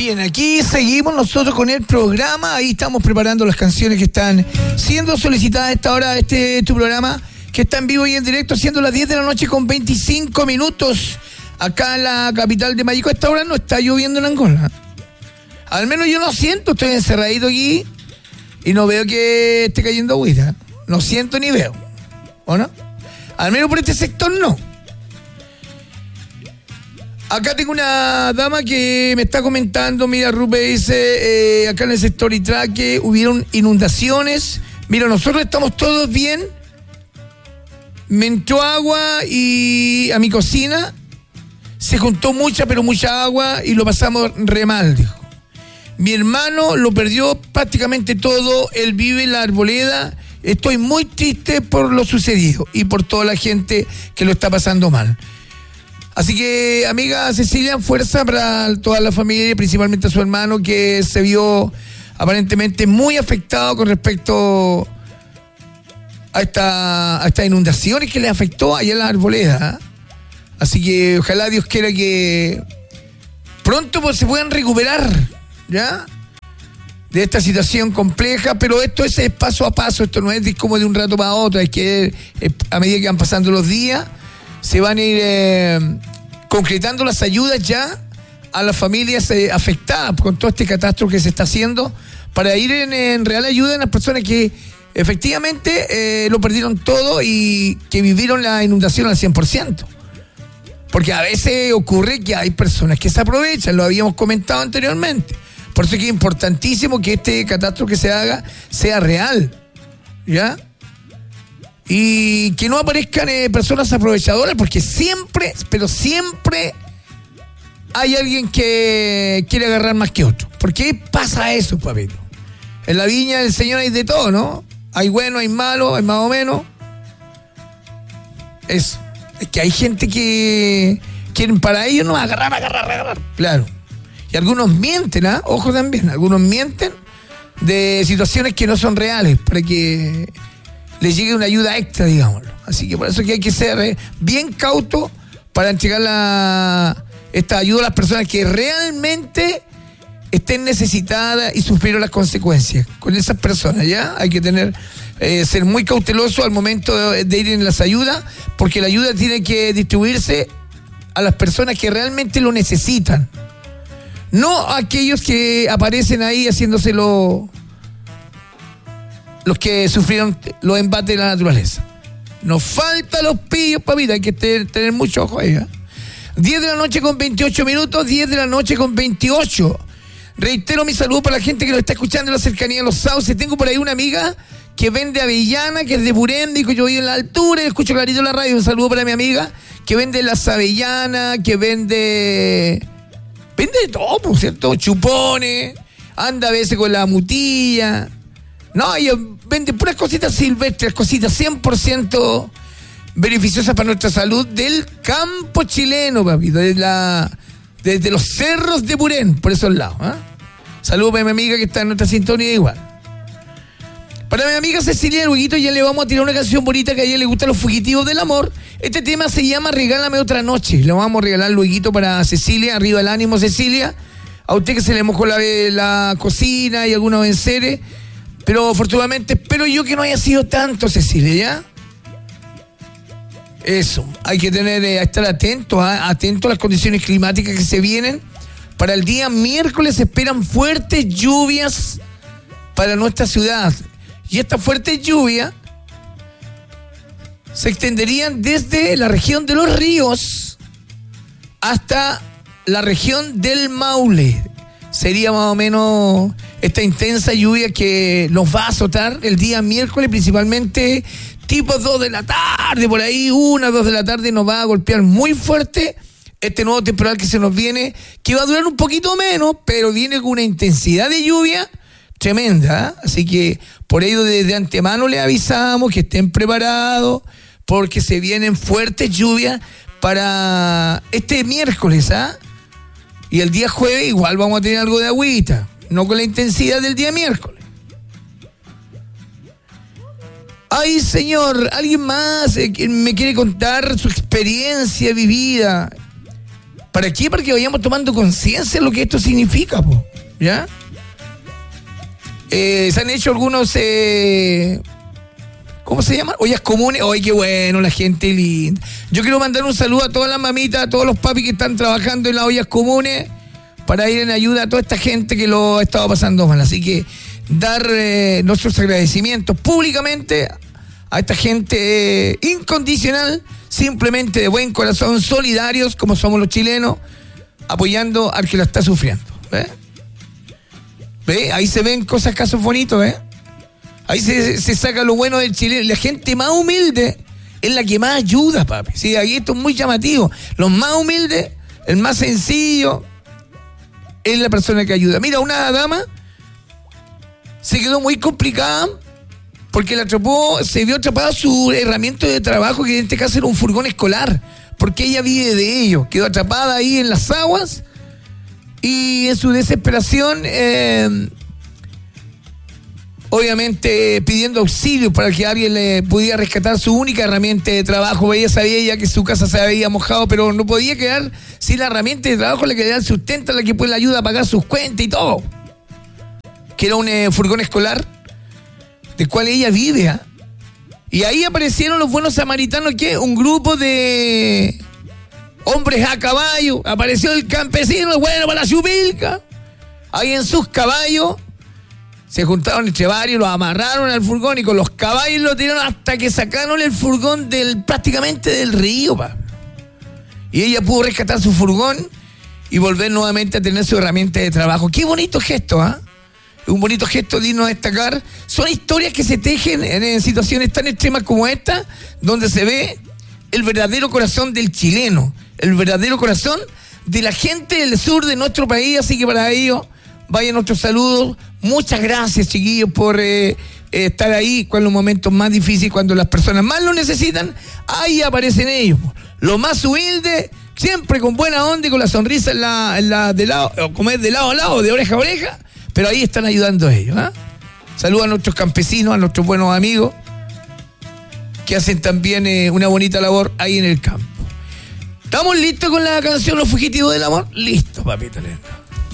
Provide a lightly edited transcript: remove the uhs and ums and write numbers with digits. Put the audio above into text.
Bien, aquí seguimos nosotros con el programa. Ahí estamos preparando las canciones que están siendo solicitadas a esta hora. Este es tu programa que está en vivo y en directo, siendo las 10 de la noche con 25 minutos. Acá en la capital de Mayico, a esta hora no está lloviendo en Angola. Al menos yo no siento, estoy encerradito aquí y no veo que esté cayendo agüita. No siento ni veo, ¿o no? Al menos por este sector no. Acá tengo una dama que me está comentando, mira, Rupe dice, acá en el sector Itraque hubieron inundaciones. Mira, nosotros estamos todos bien. Me entró agua y a mi cocina se juntó mucha, pero mucha agua y lo pasamos re mal, dijo. Mi hermano lo perdió prácticamente todo, él vive en la Arboleda. Estoy muy triste por lo sucedido y por toda la gente que lo está pasando mal. Así que, amiga Cecilia, fuerza para toda la familia, principalmente a su hermano, que se vio aparentemente muy afectado con respecto a estas inundaciones que le afectó allá en la Arboleda. Así que ojalá Dios quiera que pronto pues, se puedan recuperar, ¿ya?, de esta situación compleja, pero esto es paso a paso, esto no es como de un rato para otro, es que a medida que van pasando los días se van a ir concretando las ayudas ya a las familias afectadas con todo este catástrofe que se está haciendo, para ir en real ayuda a las personas que efectivamente lo perdieron todo y que vivieron la inundación al 100%. Porque a veces ocurre que hay personas que se aprovechan, lo habíamos comentado anteriormente. Por eso es que es importantísimo que este catástrofe que se haga sea real, ¿ya? Y que no aparezcan personas aprovechadoras, porque siempre, pero siempre hay alguien que quiere agarrar más que otro. ¿Por qué pasa eso, papito? En la viña del Señor hay de todo, ¿no? Hay bueno, hay malo, hay más o menos. Eso. Es que hay gente que quieren para ellos no agarrar. Claro. Y algunos mienten, ¿ah? Ojo también, algunos mienten de situaciones que no son reales para que les llegue una ayuda extra, digámoslo. Así que por eso es que hay que ser bien cauto para entregar esta ayuda a las personas que realmente estén necesitadas y sufrieron las consecuencias. Con esas personas, ¿ya? Hay que ser muy cauteloso al momento de ir en las ayudas, porque la ayuda tiene que distribuirse a las personas que realmente lo necesitan. No a aquellos que aparecen ahí haciéndose los que sufrieron los embates de la naturaleza. Nos faltan los pillos, papita, hay que tener mucho ojo ahí, ¿eh? 10 de la noche con 28 minutos, 10 de la noche con 28. Reitero mi saludo para la gente que nos está escuchando en la cercanía de los sauces. Tengo por ahí una amiga que vende avellana, que es de Burendi, que yo vivo en la altura y escucho clarito en la radio. Un saludo para mi amiga que vende las avellanas, que vende de todo, por cierto, chupones, anda a veces con la mutilla. No, ella vende puras cositas silvestres, cositas 100% beneficiosas para nuestra salud del campo chileno, papi, desde los cerros de Burén, por esos lados, ¿eh? Saludos para mi amiga que está en nuestra sintonía igual. Para mi amiga Cecilia Luguito ya le vamos a tirar una canción bonita que a ella le gusta, Los Fugitivos del Amor. Este tema se llama Regálame Otra Noche. Le vamos a regalar Luguito para Cecilia. Arriba el ánimo, Cecilia. A usted que se le mojó la cocina y algunos enseres. Pero afortunadamente espero yo que no haya sido tanto, Cecilia, ¿ya? Eso. Hay que estar atentos a las condiciones climáticas que se vienen. Para el día miércoles se esperan fuertes lluvias para nuestra ciudad. Y estas fuertes lluvias se extenderían desde la región de Los Ríos hasta la región del Maule. Sería más o menos esta intensa lluvia que nos va a azotar el día miércoles, principalmente tipo 2 de la tarde, por ahí 1, 2 de la tarde nos va a golpear muy fuerte este nuevo temporal que se nos viene, que va a durar un poquito menos, pero viene con una intensidad de lluvia tremenda, ¿eh? Así que por ello desde antemano le avisamos que estén preparados porque se vienen fuertes lluvias para este miércoles, ¿ah? Y el día jueves igual vamos a tener algo de agüita, no con la intensidad del día miércoles. Ay, señor, alguien más me quiere contar su experiencia vivida ¿Para qué? Para que vayamos tomando conciencia de lo que esto significa, po, ¿ya? Se han hecho algunos, ¿cómo se llaman? Ollas comunes. ¡Ay, qué bueno, la gente linda! Yo quiero mandar un saludo a todas las mamitas, a todos los papis que están trabajando en las ollas comunes para ir en ayuda a toda esta gente que lo ha estado pasando mal. Así que dar nuestros agradecimientos públicamente a esta gente incondicional, simplemente de buen corazón, solidarios como somos los chilenos, apoyando al que la está sufriendo. ¿Ves? ¿Ve? Ahí se ven cosas, casos bonitos, ¿eh? Ahí se saca lo bueno del chileno. La gente más humilde es la que más ayuda, papi. Sí, ahí esto es muy llamativo. Los más humildes, el más sencillo, es la persona que ayuda. Mira, una dama se quedó muy complicada porque se vio atrapada su herramienta de trabajo, que en este caso era un furgón escolar, porque ella vive de ello. Quedó atrapada ahí en las aguas y en su desesperación, obviamente pidiendo auxilio para que alguien le pudiera rescatar su única herramienta de trabajo. Ella sabía ya que su casa se había mojado, pero no podía quedar sin la herramienta de trabajo, la que le da el sustento, la que pues le ayuda a pagar sus cuentas y todo. Que era un furgón escolar del cual ella vive, ¿eh? Y ahí aparecieron los buenos samaritanos, que un grupo de hombres a caballo. Apareció el campesino, bueno, para la chupilca. Ahí en sus caballos se juntaron entre varios, los amarraron al furgón y con los caballos lo tiraron hasta que sacaron el furgón prácticamente del río, pa. Y ella pudo rescatar su furgón y volver nuevamente a tener su herramienta de trabajo. Qué bonito gesto, ¿ah? Un bonito gesto digno de destacar. Son historias que se tejen en situaciones tan extremas como esta, donde se ve el verdadero corazón del chileno, el verdadero corazón de la gente del sur de nuestro país. Así que para ello, vayan nuestros saludos. Muchas gracias, chiquillos, por estar ahí con los momentos más difíciles, cuando las personas más lo necesitan. Ahí aparecen ellos, los más humildes, siempre con buena onda y con la sonrisa de lado, o como es de lado a lado, de oreja a oreja, pero ahí están ayudando a ellos, ¿eh? Saludos a nuestros campesinos, a nuestros buenos amigos que hacen también una bonita labor ahí en el campo. ¿Estamos listos con la canción Los Fugitivos del Amor? Listo, papito lindo.